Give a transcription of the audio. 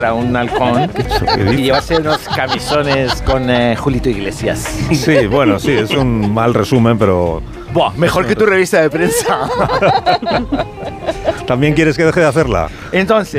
a un halcón y llevarse unos camisones con Julito Iglesias. Sí, bueno, sí, es un mal resumen, pero... Buah, mejor que tu revista de prensa. ¿También quieres que deje de hacerla? Entonces...